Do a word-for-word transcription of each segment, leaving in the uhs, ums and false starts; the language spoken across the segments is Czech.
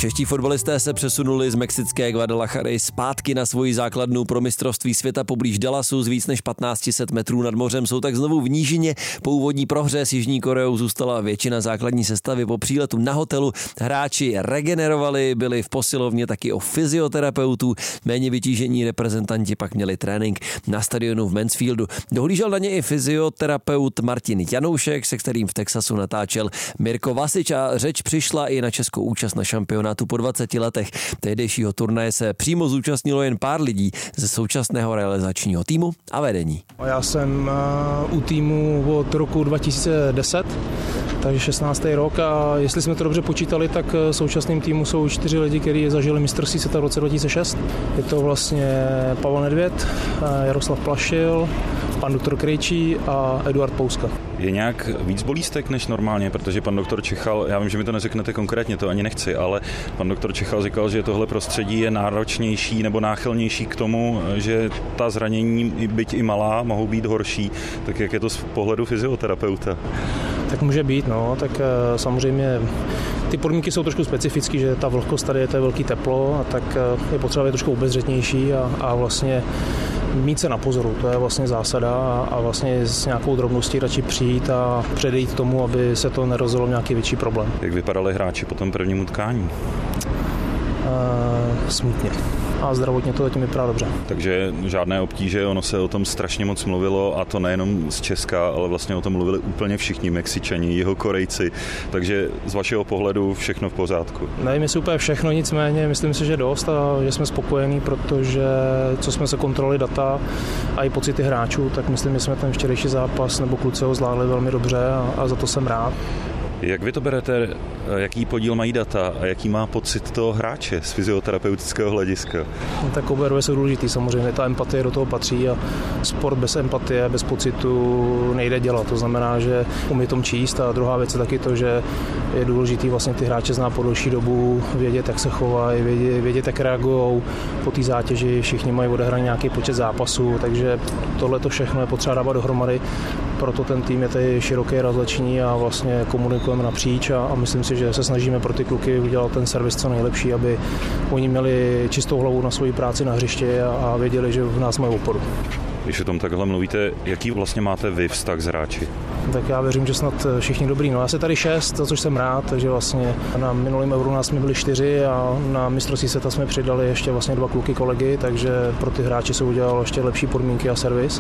Čeští fotbalisté se přesunuli z mexické Guadalajary zpátky na svoji základnu pro mistrovství světa poblíž Dallasu z víc než patnáct set metrů nad mořem. Jsou tak znovu v nížině. Po úvodní prohře s Jižní Koreou zůstala většina základní sestavy. Po příletu na hotelu hráči regenerovali, byli v posilovně taky o fyzioterapeutů. Méně vytížení reprezentanti pak měli trénink na stadionu v Mansfieldu. Dohlížel na ně i fyzioterapeut Martin Janoušek, se kterým v Texasu natáčel Mirko Vasič, a řeč přišla i na českou účast na šampionátu po dvaceti letech. Tehdejšího turnaje se přímo zúčastnilo jen pár lidí ze současného realizačního týmu a vedení. Já jsem u týmu od roku dva tisíce deset, takže šestnáctý rok, a jestli jsme to dobře počítali, tak současným týmu jsou čtyři lidi, kteří zažili mistrovství světa v roce dva tisíce šest. Je to vlastně Pavel Nedvěd, Jaroslav Plašil, pan doktor Krejčí a Eduard Pouska. Je nějak víc bolístek než normálně, protože pan doktor Čechal, já vím, že mi to neřeknete konkrétně, to ani nechci, ale pan doktor Čechal říkal, že tohle prostředí je náročnější nebo náchylnější k tomu, že ta zranění, byť i malá, mohou být horší. Tak jak je to z pohledu fyzioterapeuta? Tak může být, no, tak samozřejmě ty podmínky jsou trošku specifické, že ta vlhkost tady je, to je velký teplo, a tak je potřeba být trošku obezřetnější a, a vlastně mít se na pozoru, to je vlastně zásada, a, a vlastně s nějakou drobností radši přijít a předejít tomu, aby se to nerozjelo nějaký větší problém. Jak vypadali hráči po tom prvním utkání? Uh, smutně. A zdravotně to zatím vypadá dobře. Takže žádné obtíže, ono se o tom strašně moc mluvilo, a to nejenom z Česka, ale vlastně o tom mluvili úplně všichni Mexičani, Jihokorejci, takže z vašeho pohledu všechno v pořádku. Nevím, jestli úplně všechno, nicméně myslím si, že dost a že jsme spokojení, protože co jsme se kontrolovali data a i pocity hráčů, tak myslím, že jsme ten včerejší zápas nebo kluci ho zvládli velmi dobře, a, a za to jsem rád. Jak vy to berete, jaký podíl mají data a jaký má pocit toho hráče z fyzioterapeutického hlediska? No, tak obě dvě jsou důležitý, samozřejmě ta empatie do toho patří, a sport bez empatie, bez pocitu nejde dělat. To znamená, že umí tom číst, a druhá věc je taky to, že je důležitý vlastně ty hráče znát po delší dobu, vědět, jak se chovají, vědět, vědět jak reagují po té zátěži. Všichni mají odehraný nějaký počet zápasů, takže tohle to všechno je potřeba dávat dohromady. Proto ten tým je tady široký, rozleční a vlastně komunikujeme napříč, a, a myslím si, že se snažíme pro ty kluky udělat ten servis co nejlepší, aby oni měli čistou hlavu na svoji práci na hřišti a, a věděli, že v nás mají oporu. Když o tom takhle mluvíte, jaký vlastně máte vy vztah s hráči? Tak já věřím, že snad všichni dobrý. No, já jsem tady šest, za což jsem rád, takže vlastně na minulém Euru nás jsme byli čtyři a na mistrovství světa jsme přidali ještě vlastně dva kluky kolegy, takže pro ty hráče se udělalo ještě lepší podmínky a servis.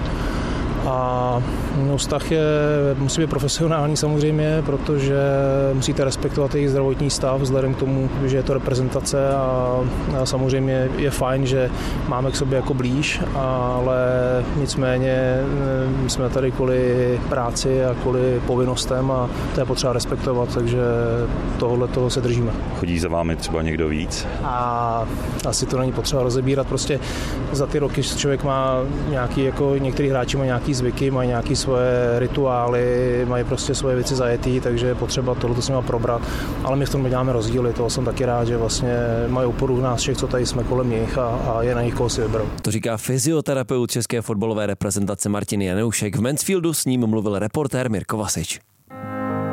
A no, vztah je, musí být profesionální samozřejmě, protože musíte respektovat jejich zdravotní stav vzhledem k tomu, že je to reprezentace, a, a samozřejmě je fajn, že máme k sobě jako blíž, ale nicméně jsme tady kvůli práci a kvůli povinnostem, a to je potřeba respektovat, takže tohle toho se držíme. Chodí za vámi třeba někdo víc? A asi to není potřeba rozebírat, prostě za ty roky člověk má nějaký, jako některý hráči mají nějaký zvyky, mají nějaké svoje rituály, mají prostě svoje věci zajetý, takže je potřeba tohle s nimi probrat. Ale my v tom děláme rozdíly, toho jsem taky rád, že vlastně mají oporu v nás všech, co tady jsme kolem nich, a, a je na nich, koho si vyberou. To říká fyzioterapeut české fotbalové reprezentace Martin Janoušek. V Mansfieldu s ním mluvil reportér Mirko Vasič.